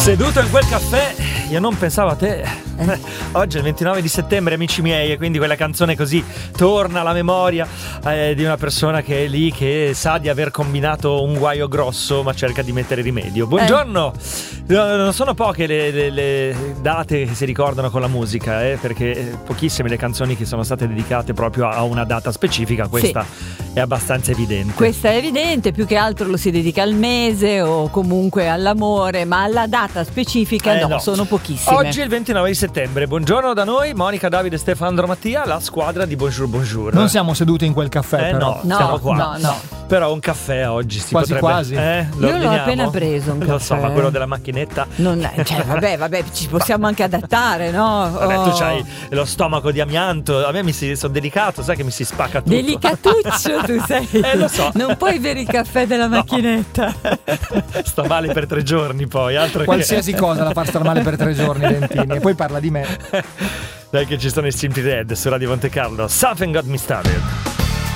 Seduto in quel caffè, io non pensavo a te. Oggi è il 29 di settembre, amici miei, e quindi quella canzone così torna alla memoria di una persona che è lì, che sa di aver combinato un guaio grosso ma cerca di mettere rimedio. Buongiorno! Non sono poche le date che si ricordano con la musica, perché pochissime le canzoni che sono state dedicate proprio a una data specifica. Questa è abbastanza evidente. Questa è evidente, più che altro lo si dedica al mese o comunque all'amore, ma alla data specifica no, sono pochissime. Oggi è il 29 di settembre, buongiorno da noi, Monica, Davide, Stefano, Mattia, la squadra di Bonjour Bonjour. Non siamo seduti in quel caffè, però. No, siamo qua. No. Però un caffè oggi si quasi potrebbe... quasi. Io l'ho appena preso un caffè. Lo so, ma quello della macchinetta... Vabbè, ci possiamo anche adattare, no? Vabbè, tu c'hai lo stomaco di amianto, a me sono delicato, sai che mi si spacca tutto. Delicatuccio tu sei. Lo so. Non puoi bere il caffè della macchinetta. Sto male per 3 giorni poi, altro qualsiasi cosa la fa star male per 3 giorni, Dentini, e poi parla di me. Dai che ci sono i Simply Red su Radio Monte Carlo. Something Got Me Started.